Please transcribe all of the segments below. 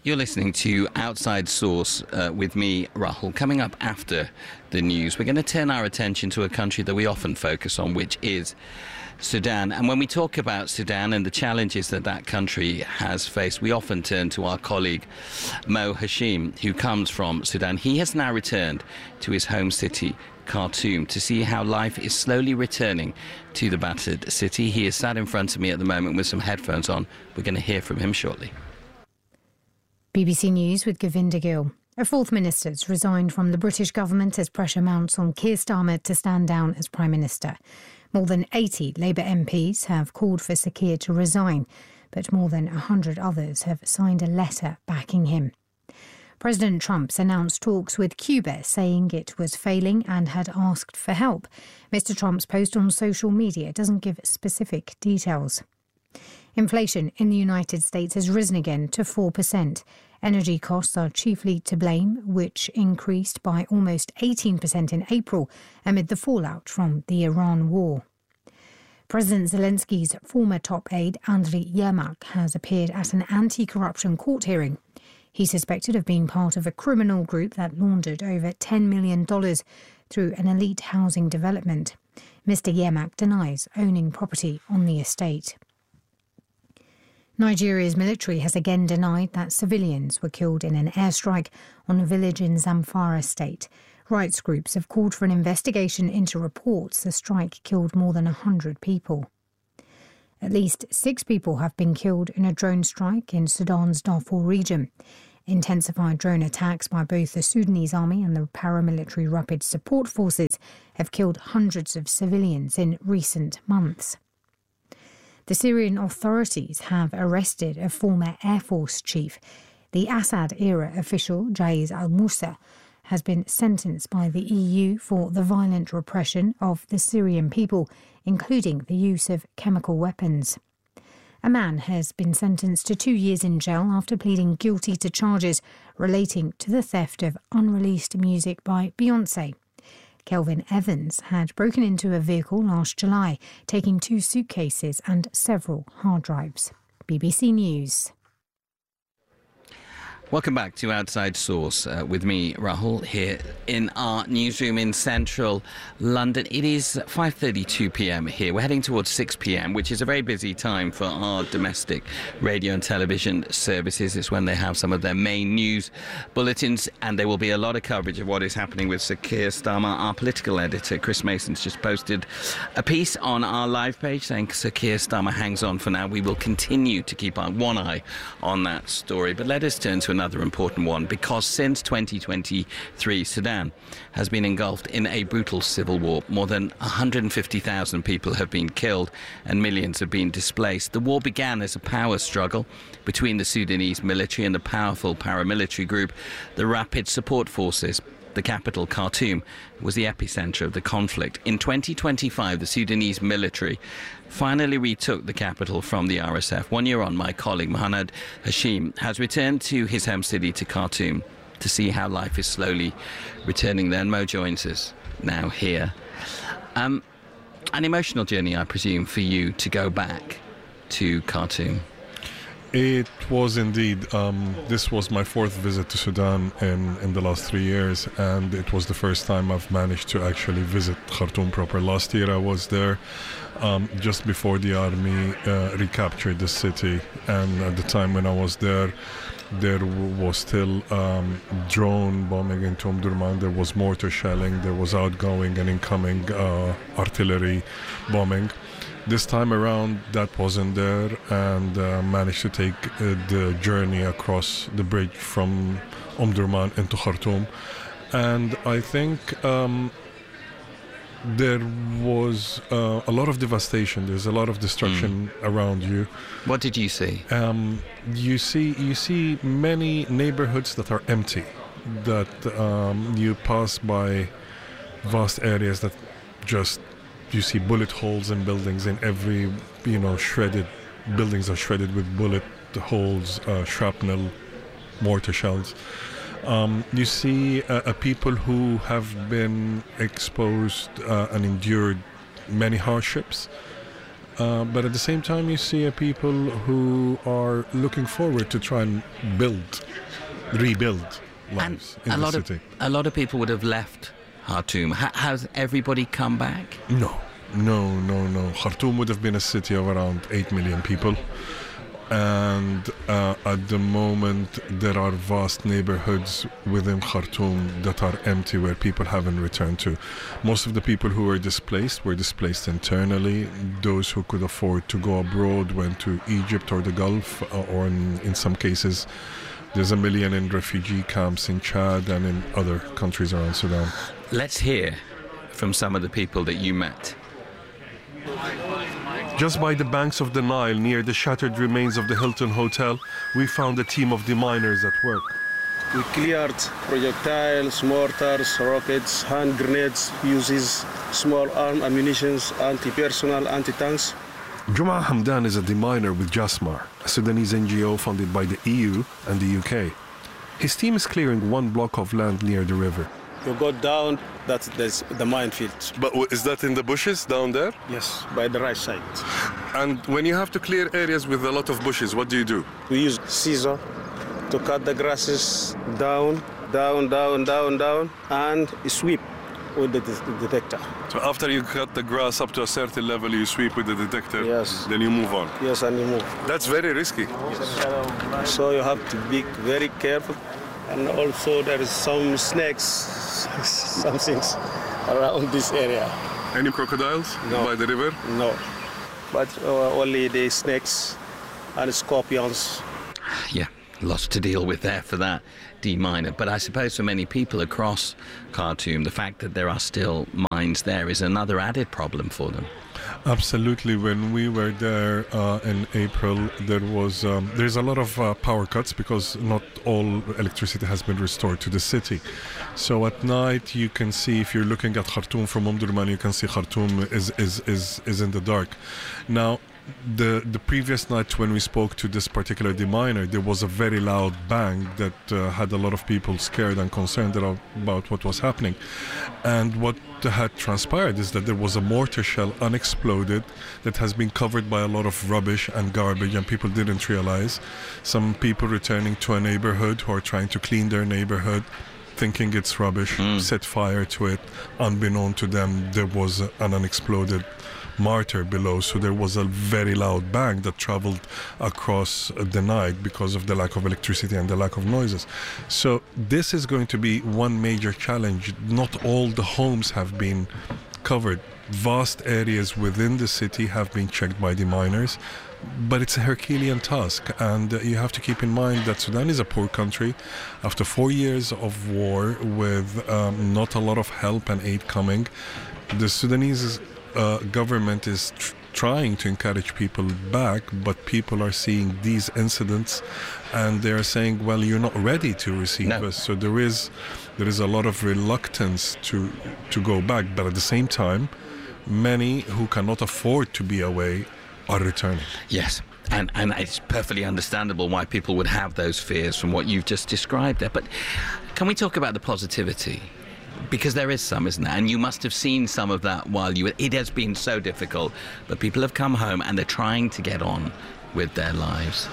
You're listening to Outside Source with me, Rahul. Coming up after the news, we're going to turn our attention to a country that we often focus on, which is Sudan. And when we talk about Sudan and the challenges that that country has faced, we often turn to our colleague Mo Hashim, who comes from Sudan. He has now returned to his home city, Khartoum, to see how life is slowly returning to the battered city. He is sat in front of me at the moment with some headphones on. We're going to hear from him shortly. BBC News with Govinda Gill. A fourth minister's resigned from the British government as pressure mounts on Keir Starmer to stand down as Prime Minister. More than 80 Labour MPs have called for Sir Keir to resign, but more than 100 others have signed a letter backing him. President Trump's announced talks with Cuba, saying it was failing and had asked for help. Mr. Trump's post on social media doesn't give specific details. Inflation in the United States has risen again to 4%. Energy costs are chiefly to blame, which increased by almost 18% in April amid the fallout from the Iran war. President Zelensky's former top aide, Andriy Yermak, has appeared at an anti-corruption court hearing. He's suspected of being part of a criminal group that laundered over $10 million through an elite housing development. Mr. Yermak denies owning property on the estate. Nigeria's military has again denied that civilians were killed in an airstrike on a village in Zamfara state. Rights groups have called for an investigation into reports the strike killed more than 100 people. At least 6 people have been killed in a drone strike in Sudan's Darfur region. Intensified drone attacks by both the Sudanese army and the paramilitary rapid support forces have killed hundreds of civilians in recent months. The Syrian authorities have arrested a former Air Force chief. The Assad-era official, Jaiz al-Musa, has been sentenced by the EU for the violent repression of the Syrian people, including the use of chemical weapons. A man has been sentenced to 2 years in jail after pleading guilty to charges relating to the theft of unreleased music by Beyoncé. Kelvin Evans had broken into a vehicle last July, taking 2 suitcases and several hard drives. BBC News. Welcome back to Outside Source with me, Rahul, here in our newsroom in central London. It is 5:32 p.m. here. We're heading towards 6 p.m., which is a very busy time for our domestic radio and television services. It's when they have some of their main news bulletins, and there will be a lot of coverage of what is happening with Sir Keir Starmer. Our political editor, Chris Mason's just posted a piece on our live page saying Sir Keir Starmer hangs on for now. We will continue to keep one eye on that story. But let us turn to another important one, because since 2023, Sudan has been engulfed in a brutal civil war. More than 150,000 people have been killed and millions have been displaced. The war began as a power struggle between the Sudanese military and the powerful paramilitary group, the Rapid Support Forces. The capital, Khartoum, was the epicenter of the conflict. In 2025, the Sudanese military finally retook the capital from the RSF. 1 year on, my colleague Mohamed Hashim has returned to his home city, to Khartoum, to see how life is slowly returning there. And Mo joins us now here. An emotional journey, I presume, for you to go back to Khartoum. It was indeed. This was my 4th visit to Sudan in the last 3 years, and it was the first time I've managed to actually visit Khartoum proper. Last year I was there just before the army recaptured the city, and at the time when I was there was still drone bombing into Omdurman, there was mortar shelling, there was outgoing and incoming artillery bombing. This time around, that wasn't there, and managed to take the journey across the bridge from Omdurman into Khartoum. And I think there was a lot of devastation. There's a lot of destruction around you. What did you see? You see many neighborhoods that are empty, that you pass by vast areas that just... You see bullet holes in buildings in every, shredded, buildings are shredded with bullet holes, shrapnel, mortar shells. You see people who have been exposed and endured many hardships, But at the same time, you see people who are looking forward to try and rebuild lives in the city. A lot of people would have left Khartoum. Has everybody come back? No. Khartoum would have been a city of around 8 million people. And at the moment, there are vast neighborhoods within Khartoum that are empty where people haven't returned to. Most of the people who were displaced internally. Those who could afford to go abroad went to Egypt or the Gulf, or in some cases, there's 1 million in refugee camps in Chad and in other countries around Sudan. Let's hear from some of the people that you met. Just by the banks of the Nile, near the shattered remains of the Hilton Hotel, we found a team of deminers at work. We cleared projectiles, mortars, rockets, hand grenades, fuses, small arm ammunition, anti-personnel, anti-tanks. Juma Hamdan is a deminer with Jasmar, a Sudanese NGO funded by the EU and the UK. His team is clearing 1 block of land near the river. You go down, there's the minefield. But is that in the bushes down there? Yes, by the right side. And when you have to clear areas with a lot of bushes, what do you do? We use scissor to cut the grasses down, and sweep with the detector. So after you cut the grass up to a certain level, you sweep with the detector, yes. Then you move on. Yes, and you move. That's very risky. Yes. So you have to be very careful. And also there is some snakes, some things around this area. Any crocodiles by the river? No, but only the snakes and scorpions. Yeah, lots to deal with there for that deminer. But I suppose for many people across Khartoum, the fact that there are still mines there is another added problem for them. Absolutely. When we were there in April, there's a lot of power cuts because not all electricity has been restored to the city. So at night you can see, if you're looking at Khartoum from Omdurman, you can see Khartoum is in the dark. Now, the previous night when we spoke to this particular deminer, there was a very loud bang that had a lot of people scared and concerned about what was happening. And what had transpired is that there was a mortar shell unexploded that has been covered by a lot of rubbish and garbage, and people didn't realize. Some people returning to a neighborhood who are trying to clean their neighborhood, thinking it's rubbish, set fire to it. Unbeknown to them, there was an unexploded mortar below, so there was a very loud bang that traveled across the night because of the lack of electricity and the lack of noises. So this is going to be one major challenge. Not all the homes have been covered. Vast areas within the city have been checked by the miners, but it's a Herculean task, and you have to keep in mind that Sudan is a poor country. After 4 years of war with not a lot of help and aid coming, the Sudanese government is trying to encourage people back, but people are seeing these incidents and they're saying, well, you're not ready to receive us. So there is a lot of reluctance to go back, but at the same time, many who cannot afford to be away are returning. Yes. And it's perfectly understandable why people would have those fears from what you've just described there. But can we talk about the positivity? Because there is some, isn't there? And you must have seen some of that while it has been so difficult, but people have come home and they're trying to get on with their lives.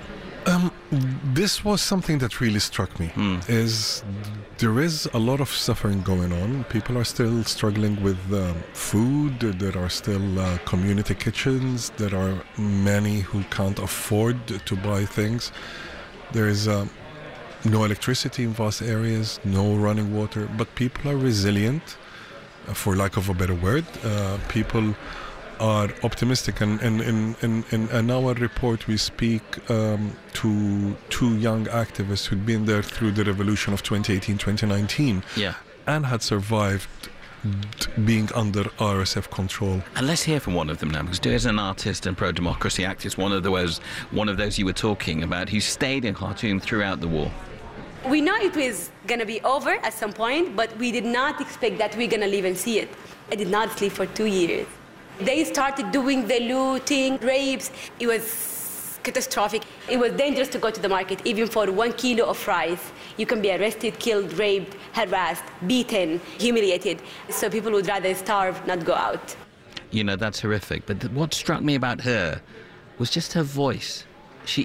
This was something that really struck me, is there is a lot of suffering going on. People are still struggling with food. There are still community kitchens. There are many who can't afford to buy things. There is no electricity in vast areas, no running water, but people are resilient, for lack of a better word. People are optimistic, and in our report we speak to 2 young activists who'd been there through the revolution of 2018-2019 and had survived being under RSF control. And let's hear from one of them now, because as an artist and pro-democracy activist, one of those you were talking about, who stayed in Khartoum throughout the war. We know it was going to be over at some point, but we did not expect that we're going to live and see it. I did not sleep for 2 years. They started doing the looting, rapes. It was catastrophic. It was dangerous to go to the market, even for 1 kilo of rice. You can be arrested, killed, raped, harassed, beaten, humiliated. So people would rather starve, not go out. You know, that's horrific. But what struck me about her was just her voice. She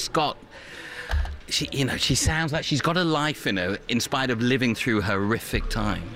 sounds like she's got a life in her in spite of living through a horrific time.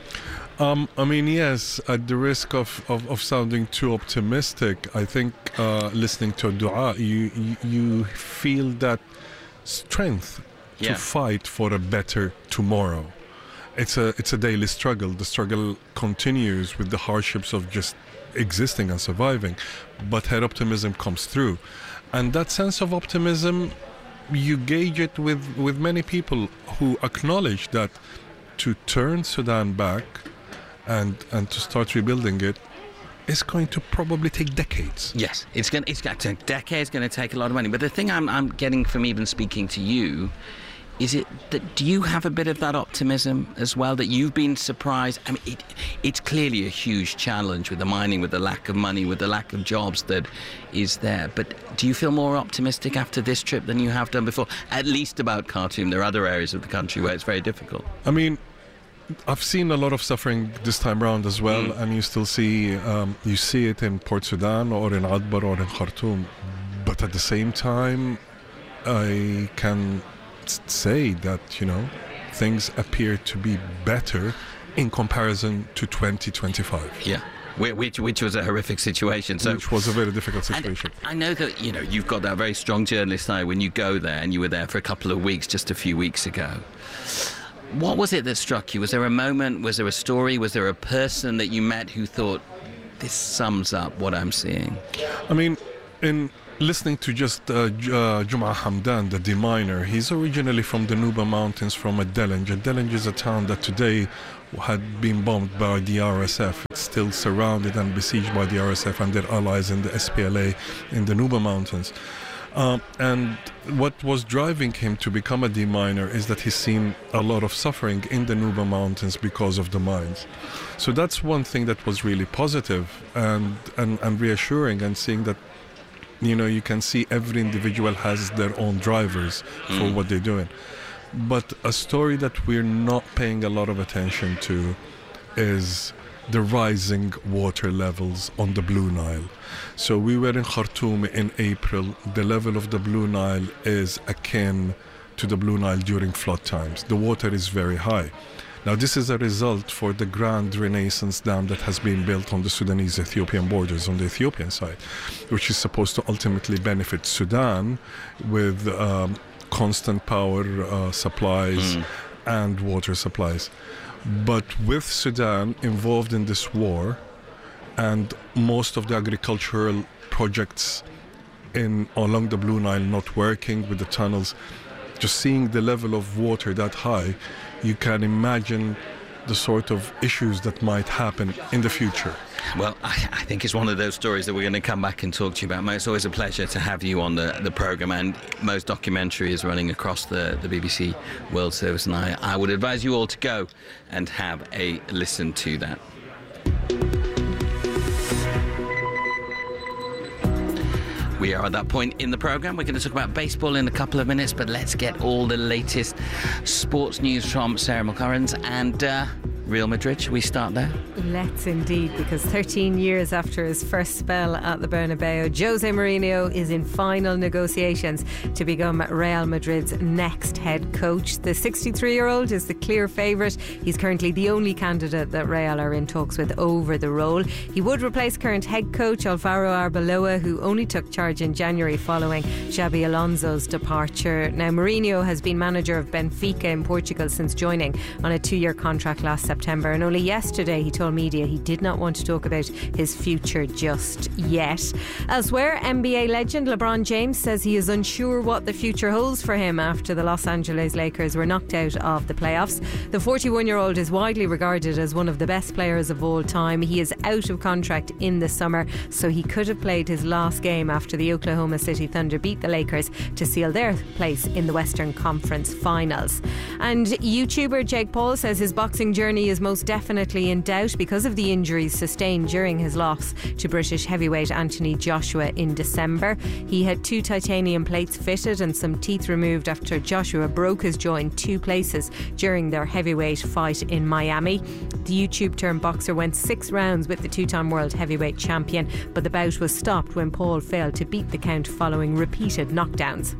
I mean, yes, at the risk of sounding too optimistic, I think listening to Dua, you feel that strength to fight for a better tomorrow. It's a daily struggle. The struggle continues with the hardships of just existing and surviving, but her optimism comes through. And that sense of optimism, you gauge it with many people who acknowledge that to turn Sudan back and to start rebuilding it is going to probably take decades. Yes, it's going to take decades, going to take a lot of money. But the thing I'm getting from even speaking to you is do you have a bit of that optimism as well, that you've been surprised? I mean, it's clearly a huge challenge with the mining, with the lack of money, with the lack of jobs that is there. But do you feel more optimistic after this trip than you have done before? At least about Khartoum. There are other areas of the country where it's very difficult. I mean, I've seen a lot of suffering this time around as well, and you still see it in Port Sudan or in Adbar or in Khartoum. But at the same time, I can say that, things appear to be better in comparison to 2025. Yeah. Which was a horrific situation. Which was a very difficult situation. I know that, you've got that very strong journalist eye when you go there, and you were there for a couple of weeks just a few weeks ago. What was it that struck you? Was there a moment, was there a story, was there a person that you met who thought, this sums up what I'm seeing? I mean, in listening to just Jum'a Hamdan, the deminer, he's originally from the Nuba Mountains, from Adelanj. Adelanj is a town that today had been bombed by the RSF. It's still surrounded and besieged by the RSF and their allies in the SPLA in the Nuba Mountains. And what was driving him to become a deminer is that he's seen a lot of suffering in the Nuba Mountains because of the mines. So that's one thing that was really positive and reassuring, and seeing that, you can see every individual has their own drivers for what they're doing. But a story that we're not paying a lot of attention to is the rising water levels on the Blue Nile. So we were in Khartoum in April. The level of the Blue Nile is akin to the Blue Nile during flood times. The water is very high. Now, this is a result for the Grand Renaissance Dam that has been built on the Sudanese-Ethiopian borders on the Ethiopian side, which is supposed to ultimately benefit Sudan with constant power supplies and water supplies. But with Sudan involved in this war, and most of the agricultural projects along the Blue Nile not working with the tunnels, just seeing the level of water that high, you can imagine the sort of issues that might happen in the future. Well, I think it's one of those stories that we're going to come back and talk to you about. Mo, it's always a pleasure to have you on the programme, and Mo's documentary is running across the BBC World Service, and I would advise you all to go and have a listen to that. We are at that point in the programme. We're going to talk about baseball in a couple of minutes, but let's get all the latest sports news from Sarah McLaurin and Real Madrid. Shall we start there? Let's indeed, because 13 years after his first spell at the Bernabeu, Jose Mourinho is in final negotiations to become Real Madrid's next head coach. The 63-year-old is the clear favourite. He's currently the only candidate that Real are in talks with over the role. He would replace current head coach Alvaro Arbeloa, who only took charge in January following Xabi Alonso's departure. Now, Mourinho has been manager of Benfica in Portugal since joining on a 2-year contract last September, and only yesterday he told media he did not want to talk about his future just yet. Elsewhere, NBA legend LeBron James says he is unsure what the future holds for him after the Los Angeles Lakers were knocked out of the playoffs. The 41-year-old is widely regarded as one of the best players of all time. He is out of contract in the summer, so he could have played his last game after the Oklahoma City Thunder beat the Lakers to seal their place in the Western Conference Finals. And YouTuber Jake Paul says his boxing journey journey is most definitely in doubt because of the injuries sustained during his loss to British heavyweight Anthony Joshua in December. He had 2 titanium plates fitted and some teeth removed after Joshua broke his jaw in 2 places during their heavyweight fight in Miami. The YouTube-turned-boxer went 6 rounds with the 2-time world heavyweight champion, but the bout was stopped when Paul failed to beat the count following repeated knockdowns.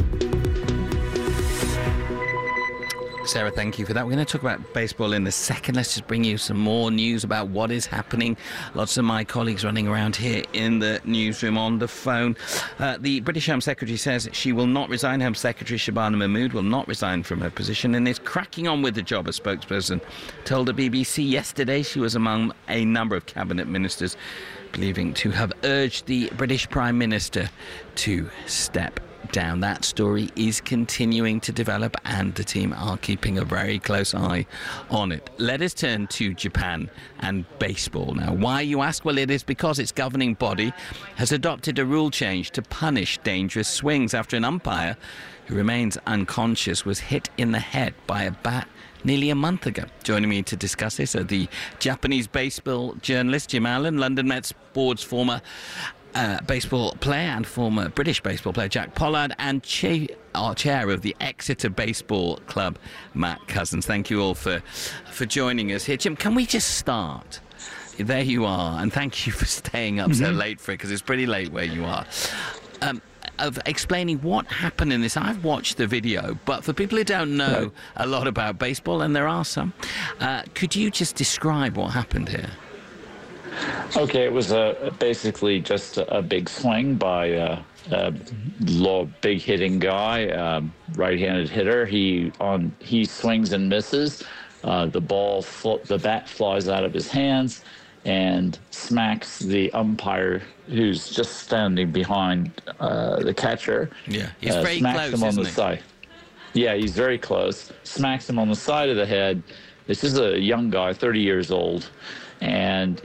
Sarah, thank you for that. We're going to talk about baseball in a second. Let's just bring you some more news about what is happening. Lots of my colleagues running around here in the newsroom on the phone. The British Home Secretary says she will not resign. Home Secretary Shabana Mahmood will not resign from her position and is cracking on with the job. A spokesperson told the BBC yesterday she was among a number of cabinet ministers believing to have urged the British Prime Minister to step down. That story is continuing to develop and the team are keeping a very close eye on it. Let us turn to Japan and baseball now. Why, you ask? Well, it is because its governing body has adopted a rule change to punish dangerous swings after an umpire who remains unconscious was hit in the head by a bat nearly a month ago. Joining me to discuss this are the Japanese baseball journalist Jim Allen, London Mets board's former baseball player and former British baseball player Jack Pollard, and chair of the Exeter Baseball Club, Matt Cousins. Thank you all for joining us here. Jim, can we just start? There you are, and thank you for staying up so late for it, because it's pretty late where you are. Of explaining what happened in this. I've watched the video, but for people who don't know a lot about baseball, and there are some, could you just describe what happened here? Okay, it was basically just a big swing by a big hitting guy, right-handed hitter. He swings and misses. The bat flies out of his hands and smacks the umpire, who's just standing behind the catcher. Yeah, he's very close, him on isn't the he? side. Yeah, he's very close. Smacks him on the side of the head. This is a young guy, 30 years old, and